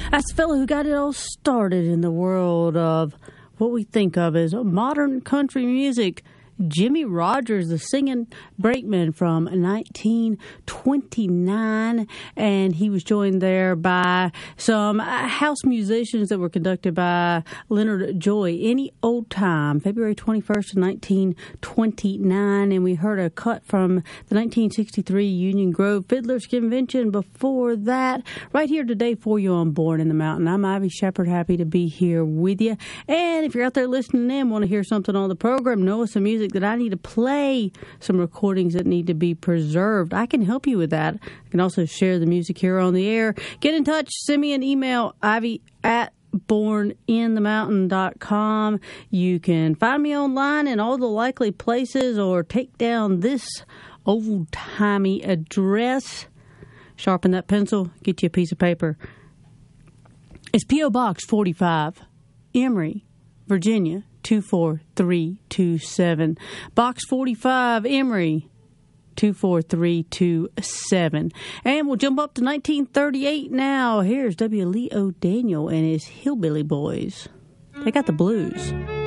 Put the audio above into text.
That's the fellow who got it all started in the world of what we think of as modern country music. Jimmie Rodgers, the singing brakeman from 1929, and he was joined there by some house musicians that were conducted by Leonard Joy. Any Old Time, February 21st, 1929, and we heard a cut from the 1963 Union Grove Fiddlers Convention before that. Right here today for you on Born in the Mountain. I'm Ivy Shepard, happy to be here with you. And if you're out there listening in, want to hear something on the program, know some music that I need to play, some recordings that need to be preserved, I can help you with that. I can also share the music here on the air. Get in touch, send me an email, ivy@borninthemountain.com. You can find me online in all the likely places or take down this old-timey address. Sharpen that pencil, get you a piece of paper. It's P.O. Box 45, Emory, Virginia, 24327. Box 45, Emory, 24327. And we'll jump up to 1938 now. Here's W. Leo Daniel and his Hillbilly Boys. They got the blues.